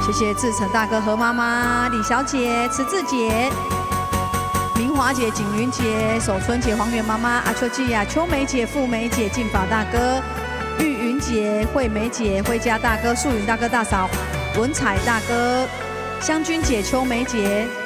谢谢志成大哥、何妈妈、李小姐、慈志姐、明华姐、景云姐、守春姐、黄元妈妈、阿秋季亚、秋梅姐、富梅姐、进法大哥、玉云姐、惠梅姐、惠家大哥、素云大哥大嫂、文彩大哥、香君姐、秋梅姐。